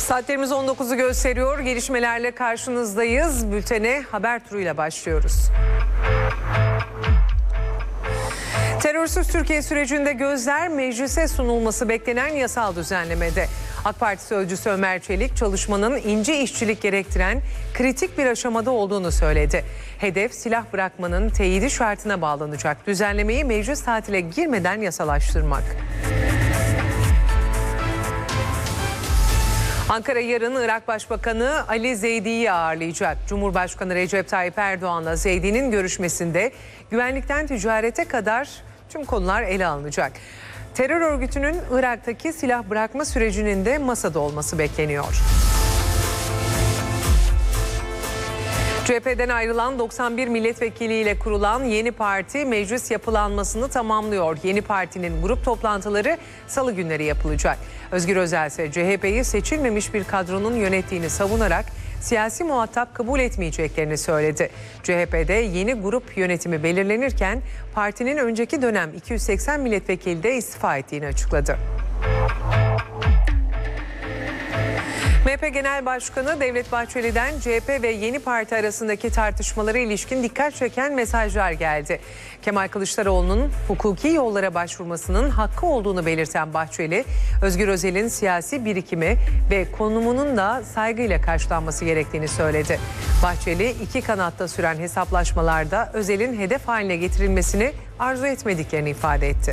Saatlerimiz 19'u gösteriyor. Gelişmelerle karşınızdayız. Bültene haber turuyla başlıyoruz. Terörsüz Türkiye sürecinde gözler meclise sunulması beklenen yasal düzenlemede. AK Parti sözcüsü Ömer Çelik, çalışmanın ince işçilik gerektiren kritik bir aşamada olduğunu söyledi. Hedef silah bırakmanın teyidi şartına bağlanacak. Düzenlemeyi meclis tatile girmeden yasalaştırmak. Ankara yarın Irak Başbakanı Ali Zeydi'yi ağırlayacak. Cumhurbaşkanı Recep Tayyip Erdoğan'la Zeydi'nin görüşmesinde güvenlikten ticarete kadar tüm konular ele alınacak. Terör örgütünün Irak'taki silah bırakma sürecinin de masada olması bekleniyor. CHP'den ayrılan 91 milletvekiliyle kurulan yeni parti meclis yapılanmasını tamamlıyor. Yeni partinin grup toplantıları salı günleri yapılacak. Özgür Özel ise CHP'yi seçilmemiş bir kadronun yönettiğini savunarak siyasi muhatap kabul etmeyeceklerini söyledi. CHP'de yeni grup yönetimi belirlenirken partinin önceki dönem 280 milletvekili de istifa ettiğini açıkladı. MHP Genel Başkanı Devlet Bahçeli'den CHP ve yeni parti arasındaki tartışmalara ilişkin dikkat çeken mesajlar geldi. Kemal Kılıçdaroğlu'nun hukuki yollara başvurmasının hakkı olduğunu belirten Bahçeli, Özgür Özel'in siyasi birikimi ve konumunun da saygıyla karşılanması gerektiğini söyledi. Bahçeli, iki kanatta süren hesaplaşmalarda Özel'in hedef haline getirilmesini arzu etmediklerini ifade etti.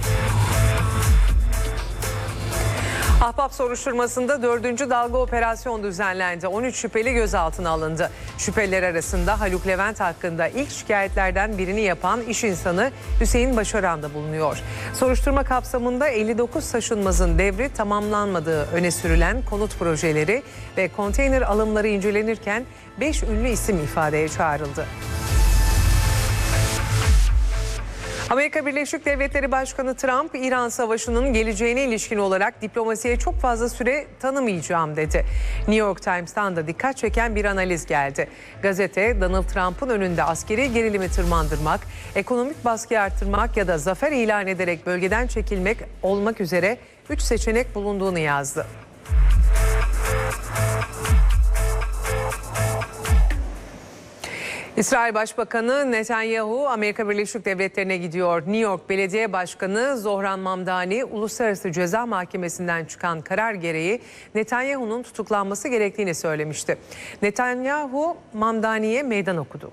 Ahbap soruşturmasında 4. dalga operasyon düzenlendi. 13 şüpheli gözaltına alındı. Şüpheliler arasında Haluk Levent hakkında ilk şikayetlerden birini yapan iş insanı Hüseyin Başaran da bulunuyor. Soruşturma kapsamında 59 taşınmazın devri tamamlanmadığı öne sürülen konut projeleri ve konteyner alımları incelenirken 5 ünlü isim ifadeye çağrıldı. Amerika Birleşik Devletleri Başkanı Trump, İran Savaşı'nın geleceğine ilişkin olarak diplomasiye çok fazla süre tanımayacağım dedi. New York Times'tan da dikkat çeken bir analiz geldi. Gazete, Donald Trump'ın önünde askeri gerilimi tırmandırmak, ekonomik baskıyı arttırmak ya da zafer ilan ederek bölgeden çekilmek olmak üzere 3 seçenek bulunduğunu yazdı. İsrail Başbakanı Netanyahu Amerika Birleşik Devletleri'ne gidiyor. New York Belediye Başkanı Zohran Mamdani, Uluslararası Ceza Mahkemesi'nden çıkan karar gereği Netanyahu'nun tutuklanması gerektiğini söylemişti. Netanyahu Mamdani'ye meydan okudu.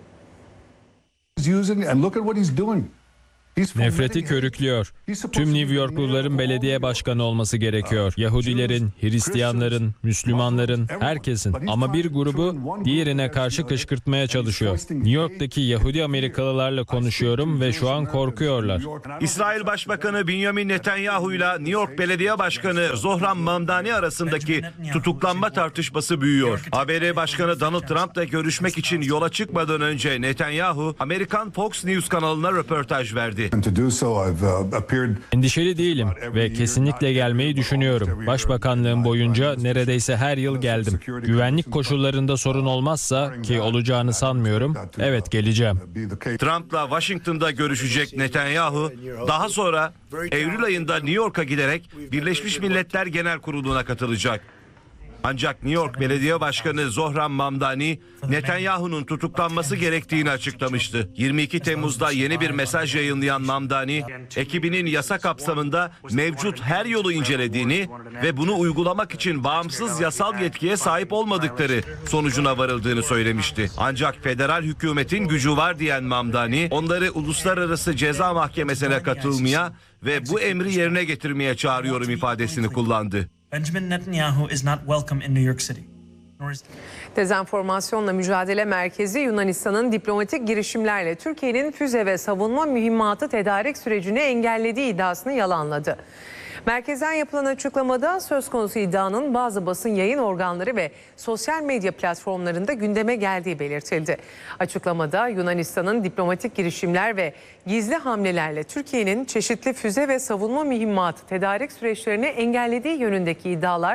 Nefreti körüklüyor. Tüm New Yorkluların belediye başkanı olması gerekiyor. Yahudilerin, Hristiyanların, Müslümanların, herkesin. Ama bir grubu diğerine karşı kışkırtmaya çalışıyor. New York'taki Yahudi Amerikalılarla konuşuyorum ve şu an korkuyorlar. İsrail Başbakanı Benjamin Netanyahu ile New York Belediye Başkanı Zohran Mamdani arasındaki tutuklanma tartışması büyüyor. ABD Başkanı Donald Trump'la görüşmek için yola çıkmadan önce Netanyahu, Amerikan Fox News kanalına röportaj verdi. Endişeli değilim ve kesinlikle gelmeyi düşünüyorum. Başbakanlığım boyunca neredeyse her yıl geldim. Güvenlik koşullarında sorun olmazsa, ki olacağını sanmıyorum, evet geleceğim. Trump'la Washington'da görüşecek Netanyahu, daha sonra Eylül ayında New York'a giderek Birleşmiş Milletler Genel Kurulu'na katılacak. Ancak New York Belediye Başkanı Zohran Mamdani, Netanyahu'nun tutuklanması gerektiğini açıklamıştı. 22 Temmuz'da yeni bir mesaj yayınlayan Mamdani, ekibinin yasa kapsamında mevcut her yolu incelediğini ve bunu uygulamak için bağımsız yasal yetkiye sahip olmadıkları sonucuna varıldığını söylemişti. Ancak federal hükümetin gücü var diyen Mamdani, onları Uluslararası Ceza Mahkemesi'ne katılmaya ve bu emri yerine getirmeye çağırıyorum ifadesini kullandı. Benjamin Netanyahu is not welcome in New York City. Dezenformasyonla Mücadele Merkezi Yunanistan'ın diplomatik girişimlerle Türkiye'nin füze ve savunma mühimmatı tedarik sürecini engellediği iddiasını yalanladı. Merkezden yapılan açıklamada söz konusu iddianın bazı basın yayın organları ve sosyal medya platformlarında gündeme geldiği belirtildi. Açıklamada Yunanistan'ın diplomatik girişimler ve gizli hamlelerle Türkiye'nin çeşitli füze ve savunma mühimmatı tedarik süreçlerini engellediği yönündeki iddialar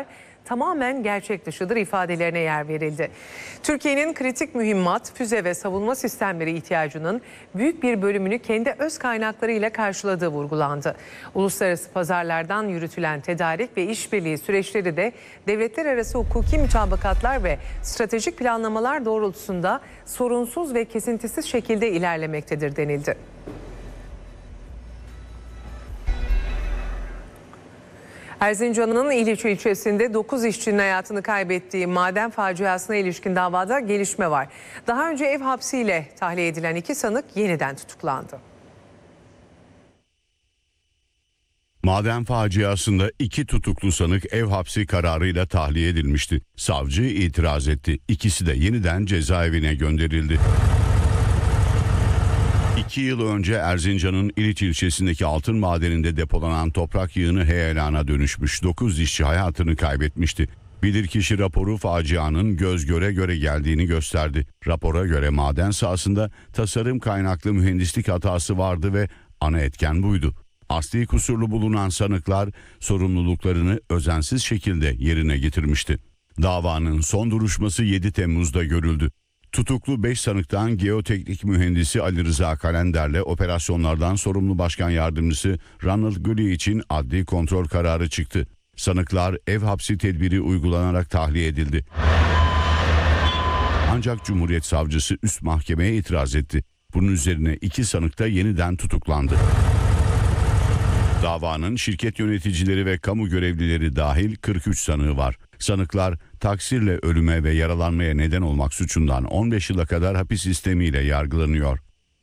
tamamen gerçek dışıdır ifadelerine yer verildi. Türkiye'nin kritik mühimmat, füze ve savunma sistemleri ihtiyacının büyük bir bölümünü kendi öz kaynaklarıyla karşıladığı vurgulandı. Uluslararası pazarlardan yürütülen tedarik ve işbirliği süreçleri de devletler arası hukuki mutabakatlar ve stratejik planlamalar doğrultusunda sorunsuz ve kesintisiz şekilde ilerlemektedir denildi. Erzincan'ın İliç ilçesinde 9 işçinin hayatını kaybettiği maden faciasına ilişkin davada gelişme var. Daha önce ev hapsiyle tahliye edilen 2 sanık yeniden tutuklandı. Maden faciasında 2 tutuklu sanık ev hapsi kararıyla tahliye edilmişti. Savcı itiraz etti. İkisi de yeniden cezaevine gönderildi. 2 yıl önce Erzincan'ın İliç ilçesindeki altın madeninde depolanan toprak yığını heyelana dönüşmüş. 9 işçi hayatını kaybetmişti. Bilirkişi raporu facianın göz göre göre geldiğini gösterdi. Rapora göre maden sahasında tasarım kaynaklı mühendislik hatası vardı ve ana etken buydu. Asli kusurlu bulunan sanıklar sorumluluklarını özensiz şekilde yerine getirmişti. Davanın son duruşması 7 Temmuz'da görüldü. Tutuklu 5 sanıktan geoteknik mühendisi Ali Rıza Kalender'le operasyonlardan sorumlu başkan yardımcısı Ronald Gully için adli kontrol kararı çıktı. Sanıklar ev hapsi tedbiri uygulanarak tahliye edildi. Ancak Cumhuriyet Savcısı üst mahkemeye itiraz etti. Bunun üzerine 2 sanık da yeniden tutuklandı. Davanın şirket yöneticileri ve kamu görevlileri dahil 43 sanığı var. Sanıklar taksirle ölüme ve yaralanmaya neden olmak suçundan 15 yıla kadar hapis sistemiyle yargılanıyor.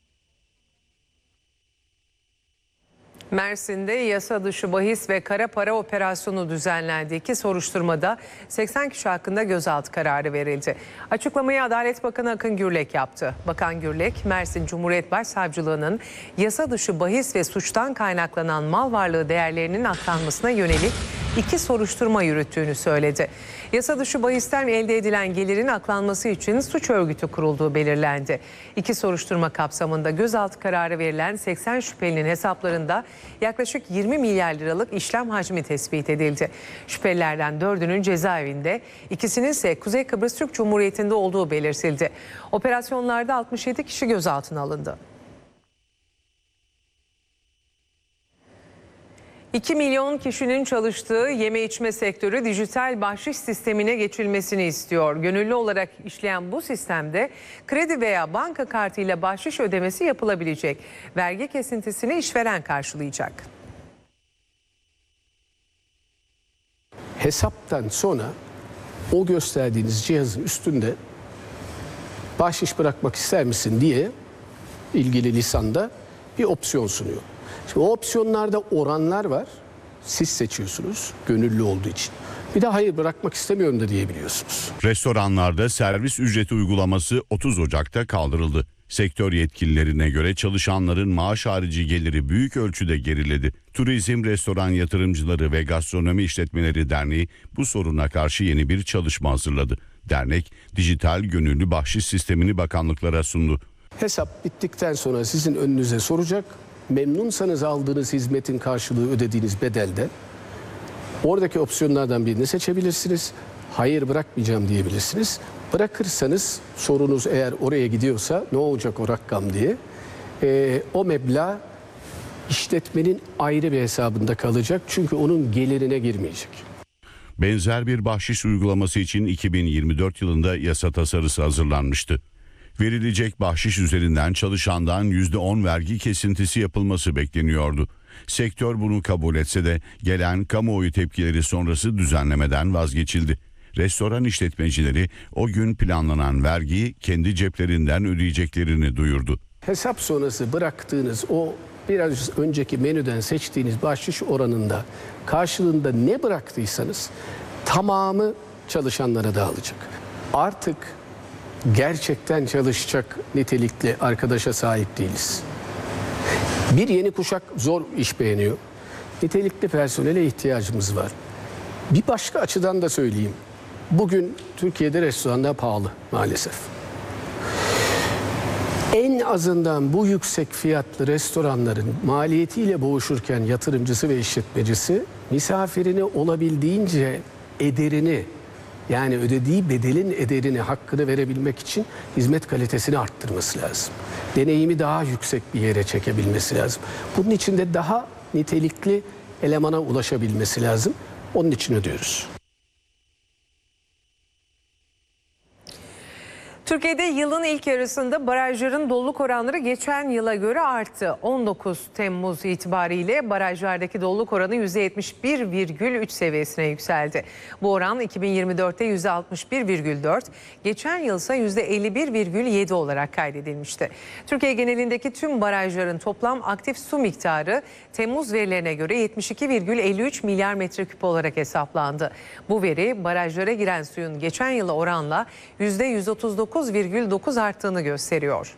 Mersin'de yasa dışı bahis ve kara para operasyonu düzenlendi. 2 soruşturmada 80 kişi hakkında gözaltı kararı verildi. Açıklamayı Adalet Bakanı Akın Gürlek yaptı. Bakan Gürlek, Mersin Cumhuriyet Başsavcılığı'nın yasa dışı bahis ve suçtan kaynaklanan mal varlığı değerlerinin aklanmasına yönelik 2 soruşturma yürüttüğünü söyledi. Yasa dışı bahisten elde edilen gelirin aklanması için suç örgütü kurulduğu belirlendi. 2 soruşturma kapsamında gözaltı kararı verilen 80 şüphelinin hesaplarında yaklaşık 20 milyar liralık işlem hacmi tespit edildi. Şüphelilerden 4'ünün cezaevinde, 2'sinin ise Kuzey Kıbrıs Türk Cumhuriyeti'nde olduğu belirtildi. Operasyonlarda 67 kişi gözaltına alındı. 2 milyon kişinin çalıştığı yeme içme sektörü dijital bahşiş sistemine geçilmesini istiyor. Gönüllü olarak işleyen bu sistemde kredi veya banka kartıyla bahşiş ödemesi yapılabilecek. Vergi kesintisini işveren karşılayacak. Hesaptan sonra o gösterdiğiniz cihazın üstünde bahşiş bırakmak ister misin diye ilgili lisanda bir opsiyon sunuyor. Şimdi o opsiyonlarda oranlar var. Siz seçiyorsunuz gönüllü olduğu için. Bir de hayır bırakmak istemiyorum da diyebiliyorsunuz. Restoranlarda servis ücreti uygulaması 30 Ocak'ta kaldırıldı. Sektör yetkililerine göre çalışanların maaş harici geliri büyük ölçüde geriledi. Turizm, Restoran Yatırımcıları ve Gastronomi İşletmeleri Derneği bu soruna karşı yeni bir çalışma hazırladı. Dernek, dijital gönüllü bahşiş sistemini bakanlıklara sundu. Hesap bittikten sonra sizin önünüze soracak. Memnunsanız aldığınız hizmetin karşılığı ödediğiniz bedelden oradaki opsiyonlardan birini seçebilirsiniz. Hayır bırakmayacağım diyebilirsiniz. Bırakırsanız sorunuz eğer oraya gidiyorsa ne olacak o rakam diye o meblağ işletmenin ayrı bir hesabında kalacak. Çünkü onun gelirine girmeyecek. Benzer bir bahşiş uygulaması için 2024 yılında yasa tasarısı hazırlanmıştı. Verilecek bahşiş üzerinden çalışandan %10 vergi kesintisi yapılması bekleniyordu. Sektör bunu kabul etse de gelen kamuoyu tepkileri sonrası düzenlemeden vazgeçildi. Restoran işletmecileri o gün planlanan vergiyi kendi ceplerinden ödeyeceklerini duyurdu. Hesap sonrası bıraktığınız o biraz önceki menüden seçtiğiniz bahşiş oranında karşılığında ne bıraktıysanız tamamı çalışanlara dağılacak. Artık gerçekten çalışacak nitelikli arkadaşa sahip değiliz. Bir yeni kuşak zor iş beğeniyor. Nitelikli personele ihtiyacımız var. Bir başka açıdan da söyleyeyim. Bugün Türkiye'de restoranlar pahalı maalesef. En azından bu yüksek fiyatlı restoranların maliyetiyle boğuşurken yatırımcısı ve işletmecisi misafirini olabildiğince ederini, yani ödediği bedelin ederini, hakkını verebilmek için hizmet kalitesini arttırması lazım. Deneyimi daha yüksek bir yere çekebilmesi lazım. Bunun için de daha nitelikli elemana ulaşabilmesi lazım. Onun için ödüyoruz. Türkiye'de yılın ilk yarısında barajların doluluk oranları geçen yıla göre arttı. 19 Temmuz itibariyle barajlardaki doluluk oranı %71,3 seviyesine yükseldi. Bu oran 2024'te %61,4, geçen yıl ise %51,7 olarak kaydedilmişti. Türkiye genelindeki tüm barajların toplam aktif su miktarı Temmuz verilerine göre 72,53 milyar metreküp olarak hesaplandı. Bu veri barajlara giren suyun geçen yıla oranla %139,9 arttığını gösteriyor.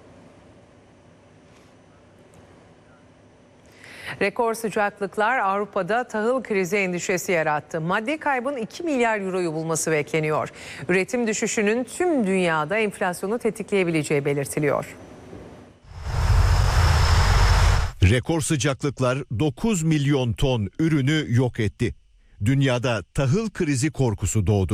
Rekor sıcaklıklar Avrupa'da tahıl krizi endişesi yarattı. Maddi kaybın 2 milyar euroyu bulması bekleniyor. Üretim düşüşünün tüm dünyada enflasyonu tetikleyebileceği belirtiliyor. Rekor sıcaklıklar 9 milyon ton ürünü yok etti. Dünyada tahıl krizi korkusu doğdu.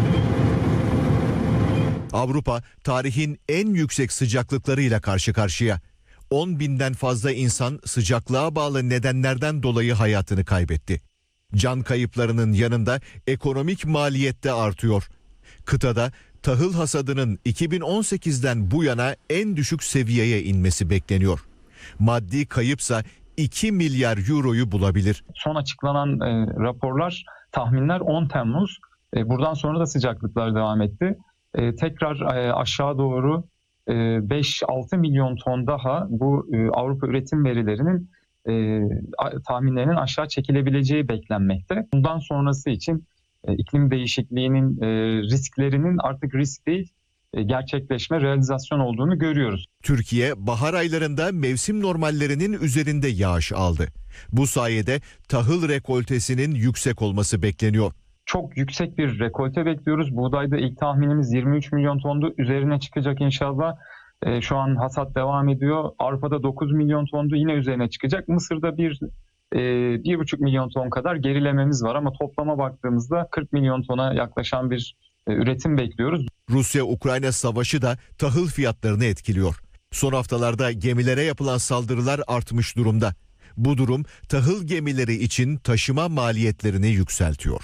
Avrupa tarihin en yüksek sıcaklıklarıyla karşı karşıya. 10 binden fazla insan sıcaklığa bağlı nedenlerden dolayı hayatını kaybetti. Can kayıplarının yanında ekonomik maliyet de artıyor. Kıtada tahıl hasadının 2018'den bu yana en düşük seviyeye inmesi bekleniyor. Maddi kayıpsa 2 milyar euroyu bulabilir. Son açıklanan raporlar, tahminler 10 Temmuz. Buradan sonra da sıcaklıklar devam etti. Tekrar aşağı doğru 5-6 milyon ton daha bu Avrupa üretim verilerinin tahminlerinin aşağı çekilebileceği beklenmekte. Bundan sonrası için iklim değişikliğinin risklerinin artık risk değil, gerçekleşme, realizasyon olduğunu görüyoruz. Türkiye bahar aylarında mevsim normallerinin üzerinde yağış aldı. Bu sayede tahıl rekoltesinin yüksek olması bekleniyor. Çok yüksek bir rekolte bekliyoruz. Buğdayda ilk tahminimiz 23 milyon tondu. Üzerine çıkacak inşallah. Şu an hasat devam ediyor. Avrupa'da 9 milyon tondu, yine üzerine çıkacak. Mısır'da 1,5 milyon ton kadar gerilememiz var ama toplama baktığımızda 40 milyon tona yaklaşan bir üretim bekliyoruz. Rusya-Ukrayna savaşı da tahıl fiyatlarını etkiliyor. Son haftalarda gemilere yapılan saldırılar artmış durumda. Bu durum tahıl gemileri için taşıma maliyetlerini yükseltiyor.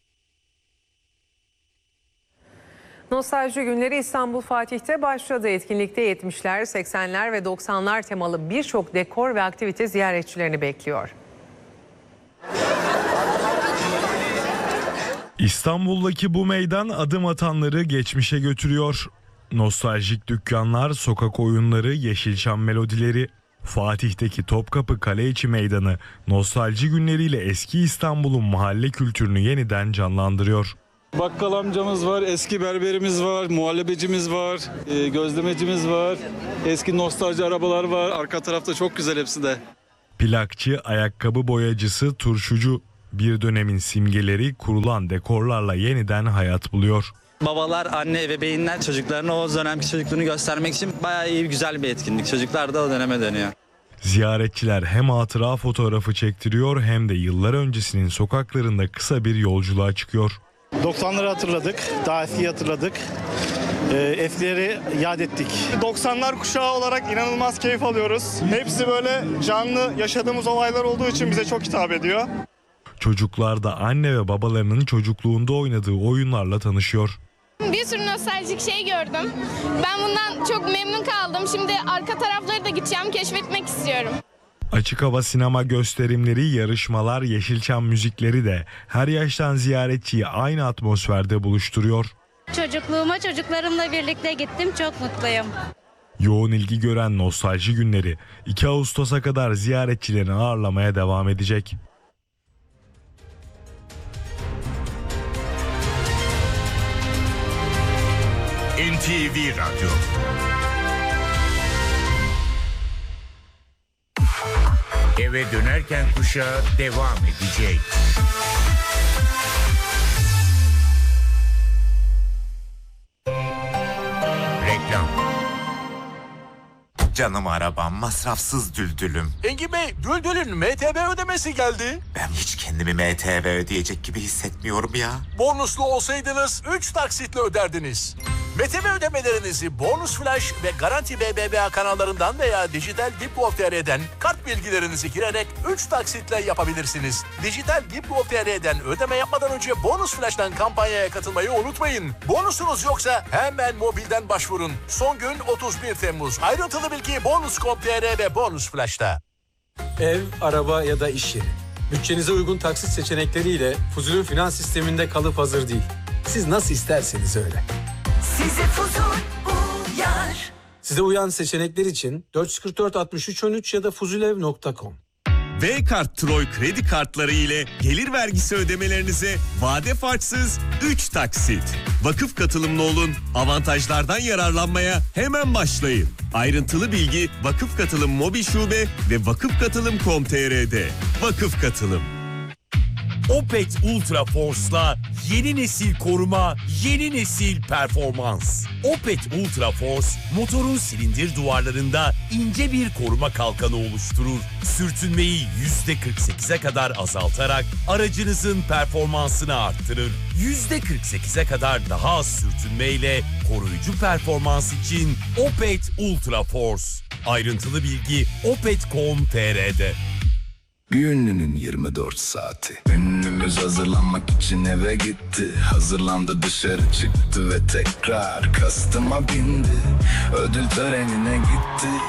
Nostalji günleri İstanbul Fatih'te başladı. Etkinlikte 70'ler, 80'ler ve 90'lar temalı birçok dekor ve aktivite ziyaretçilerini bekliyor. İstanbul'daki bu meydan adım atanları geçmişe götürüyor. Nostaljik dükkanlar, sokak oyunları, Yeşilçam melodileri, Fatih'teki Topkapı Kaleiçi Meydanı nostalji günleriyle eski İstanbul'un mahalle kültürünü yeniden canlandırıyor. Bakkal amcamız var, eski berberimiz var, muhallebecimiz var, gözlemecimiz var, eski nostalji arabalar var. Arka tarafta çok güzel hepsi de. Plakçı, ayakkabı boyacısı, turşucu, bir dönemin simgeleri kurulan dekorlarla yeniden hayat buluyor. Babalar, anne, ebeveynler çocuklarına o dönemki çocukluğunu göstermek için bayağı iyi, güzel bir etkinlik. Çocuklar da o döneme dönüyor. Ziyaretçiler hem hatıra fotoğrafı çektiriyor hem de yıllar öncesinin sokaklarında kısa bir yolculuğa çıkıyor. 90'ları hatırladık, daha eskiyi hatırladık. Eskileri yad ettik. 90'lar kuşağı olarak inanılmaz keyif alıyoruz. Hepsi böyle canlı yaşadığımız olaylar olduğu için bize çok hitap ediyor. Çocuklar da anne ve babalarının çocukluğunda oynadığı oyunlarla tanışıyor. Bir sürü nostaljik şey gördüm. Ben bundan çok memnun kaldım. Şimdi arka tarafları da gideceğim, keşfetmek istiyorum. Açık hava sinema gösterimleri, yarışmalar, Yeşilçam müzikleri de her yaştan ziyaretçiyi aynı atmosferde buluşturuyor. Çocukluğuma çocuklarımla birlikte gittim, çok mutluyum. Yoğun ilgi gören nostalji günleri 2 Ağustos'a kadar ziyaretçilerini ağırlamaya devam edecek. NTV Radyo. Eve dönerken kuşağı devam edecek. Reklam. Canım arabam, masrafsız düldülüm. Engin Bey, Düldül'ün MTV ödemesi geldi. Ben hiç kendimi MTV ödeyecek gibi hissetmiyorum ya. Bonuslu olsaydınız 3 taksitle öderdiniz. MTV ödemelerinizi Bonus Flash ve Garanti BBVA kanallarından veya Dijital Diplo.tr'den kart bilgilerinizi girerek 3 taksitle yapabilirsiniz. Dijital Diplo.tr'den ödeme yapmadan önce Bonus Flash'tan kampanyaya katılmayı unutmayın. Bonusunuz yoksa hemen mobilden başvurun. Son gün 31 Temmuz. Ayrıntılı bilgi Bonus.com.tr ve Bonus Flash'ta. Ev, araba ya da iş yeri. Bütçenize uygun taksit seçenekleriyle Fuzul'ün finans sisteminde kalıp hazır değil. Siz nasıl isterseniz öyle. Size Fuzul uyar. Size uyan seçenekler için 444 63 13 ya da fuzulev.com. V-Kart Troy kredi kartları ile gelir vergisi ödemelerinize vade farksız 3 taksit. Vakıf katılımlı olun, avantajlardan yararlanmaya hemen başlayın. Ayrıntılı bilgi Vakıf Katılım Mobil Şube ve vakıfkatılım.com.tr'de. Vakıf Katılım. Opet Ultra Force'la yeni nesil koruma, yeni nesil performans. Opet Ultra Force, motorun silindir duvarlarında ince bir koruma kalkanı oluşturur. Sürtünmeyi %48'e kadar azaltarak aracınızın performansını arttırır. %48'e kadar daha az sürtünmeyle koruyucu performans için Opet Ultra Force. Ayrıntılı bilgi opet.com.tr'de. Bir ünlünün 24 saati. Ünlümüz hazırlanmak için eve gitti. Hazırlandı, dışarı çıktı ve tekrar kastıma bindi. Ödül törenine gitti.